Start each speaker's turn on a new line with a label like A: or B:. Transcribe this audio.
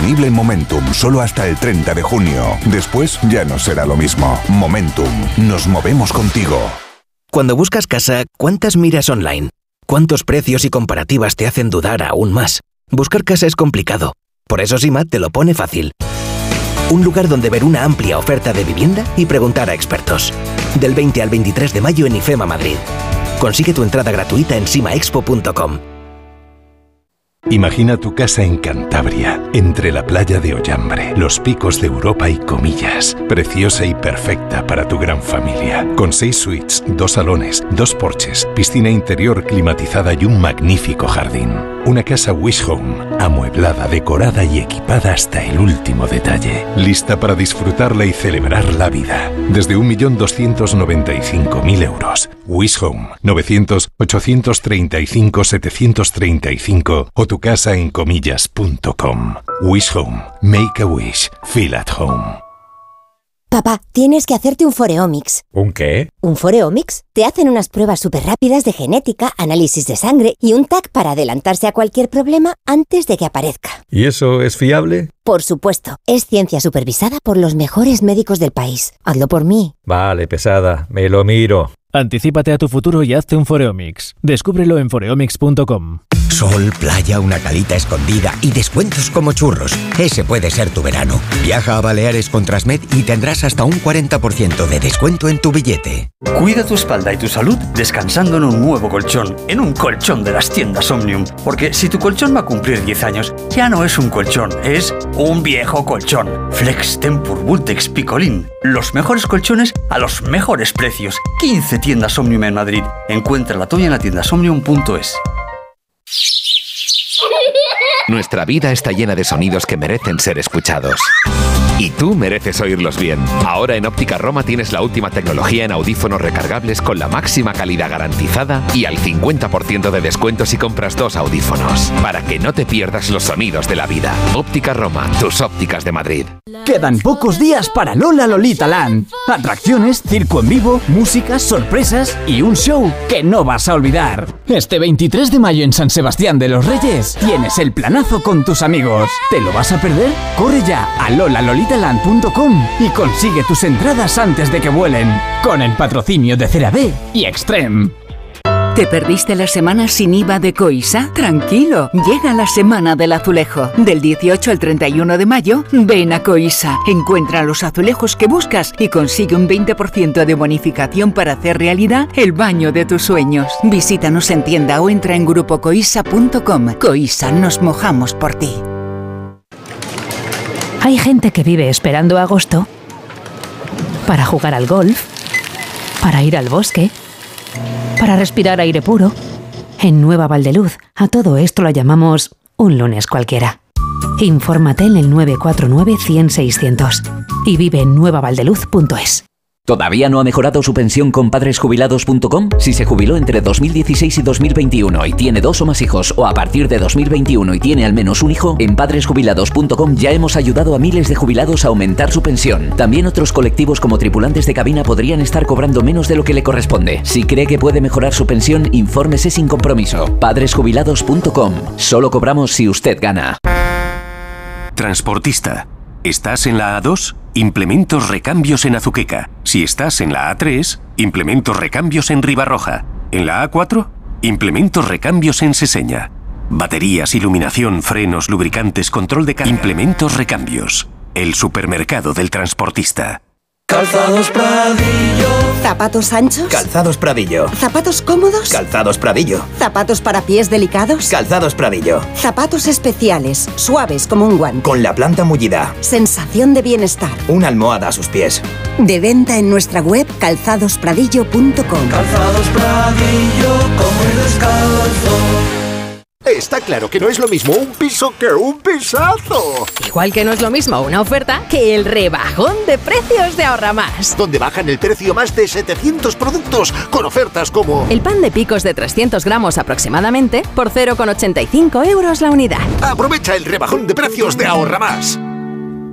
A: Disponible en Momentum solo hasta el 30 de junio. Después ya no será lo mismo. Momentum. Nos movemos contigo.
B: Cuando buscas casa, ¿cuántas miras online? ¿Cuántos precios y comparativas te hacen dudar aún más? Buscar casa es complicado. Por eso SIMAT te lo pone fácil. Un lugar donde ver una amplia oferta de vivienda y preguntar a expertos. Del 20 al 23 de mayo en IFEMA Madrid. Consigue tu entrada gratuita en simaexpo.com.
C: Imagina tu casa en Cantabria, entre la playa de Ollambre, los picos de Europa y Comillas. Preciosa y perfecta para tu gran familia. Con 6 suites, 2 salones, 2 porches, piscina interior climatizada y un magnífico jardín. Una casa Wish Home, amueblada, decorada y equipada hasta el último detalle. Lista para disfrutarla y celebrar la vida. Desde 1.295.000 euros. Wish Home, 900-835-735 o tu casa en comillas.com. Wish Home. Make a wish. Feel at home.
D: Papá, tienes que hacerte un Foreomics.
E: ¿Un qué?
D: Un Foreomics. Te hacen unas pruebas súper rápidas de genética, análisis de sangre y un TAC para adelantarse a cualquier problema antes de que aparezca.
E: ¿Y eso es fiable?
D: Por supuesto. Es ciencia supervisada por los mejores médicos del país. Hazlo por mí.
E: Vale, pesada. Me lo miro.
F: Anticípate a tu futuro y hazte un Foreomics. Descúbrelo en foreomics.com.
G: Sol, playa, una calita escondida y descuentos como churros. Ese puede ser tu verano. Viaja a Baleares con Transmed y tendrás hasta un 40% de descuento en tu billete.
H: Cuida tu espalda y tu salud descansando en un nuevo colchón, en un colchón de las tiendas Omnium. Porque si tu colchón va a cumplir 10 años, ya no es un colchón, es un viejo colchón. Flex Tempur Vultex Picolín. Los mejores colchones a los mejores precios. 15 tiendas Omnium en Madrid. Encuentra la tuya en la tiendasomnium.es.
I: Nuestra vida está llena de sonidos que merecen ser escuchados. Y tú mereces oírlos bien. Ahora en Óptica Roma tienes la última tecnología en audífonos recargables con la máxima calidad garantizada y al 50% de descuento si compras 2 audífonos. Para que no te pierdas los sonidos de la vida. Óptica Roma, tus ópticas de Madrid.
J: Quedan pocos días para Lola Lolita Land. Atracciones, circo en vivo, música, sorpresas y un show que no vas a olvidar. Este 23 de mayo en San Sebastián de los Reyes tienes el planazo con tus amigos. ¿Te lo vas a perder? Corre ya a lolalolitaland.com y consigue tus entradas antes de que vuelen. Con el patrocinio de CeraVe y Extreme.
K: ¿Te perdiste la semana sin IVA de Coisa? Tranquilo, llega la semana del azulejo. Del 18 al 31 de mayo, ven a Coisa. Encuentra los azulejos que buscas y consigue un 20% de bonificación para hacer realidad el baño de tus sueños. Visítanos en tienda o entra en grupocoisa.com. Coisa, nos mojamos por ti.
L: Hay gente que vive esperando agosto para jugar al golf, para ir al bosque, para respirar aire puro. En Nueva Valdeluz, a todo esto lo llamamos un lunes cualquiera. Infórmate en el 949 100 600 y vive en nuevavaldeluz.es.
M: ¿Todavía no ha mejorado su pensión con padresjubilados.com? Si se jubiló entre 2016 y 2021 y tiene 2 o más hijos, o a partir de 2021 y tiene al menos un hijo, en padresjubilados.com ya hemos ayudado a miles de jubilados a aumentar su pensión. También otros colectivos como tripulantes de cabina podrían estar cobrando menos de lo que le corresponde. Si cree que puede mejorar su pensión, infórmese sin compromiso. Padresjubilados.com. Solo cobramos si usted gana.
N: Transportista. ¿Estás en la A2? Implementos recambios en Azuqueca. Si estás en la A3, implementos recambios en Ribarroja. En la A4, implementos recambios en Seseña. Baterías, iluminación, frenos, lubricantes, control de carga. Implementos recambios. El supermercado del transportista.
O: Calzados Pradillo.
P: ¿Zapatos anchos?
O: Calzados Pradillo.
P: ¿Zapatos cómodos?
O: Calzados Pradillo.
P: ¿Zapatos para pies delicados?
O: Calzados Pradillo.
P: Zapatos especiales, suaves como un guante.
O: Con la planta mullida.
P: Sensación de bienestar.
O: Una almohada a sus pies.
P: De venta en nuestra web calzadospradillo.com.
O: Calzados Pradillo, come descalzo.
Q: Está claro que no es lo mismo un piso que un pisazo.
R: Igual que no es lo mismo una oferta que el rebajón de precios de Ahorra Más.
Q: Donde bajan el precio más de 700 productos con ofertas como...
R: El pan de picos de 300 gramos aproximadamente por 0,85 € la unidad.
Q: Aprovecha el rebajón de precios de Ahorra Más.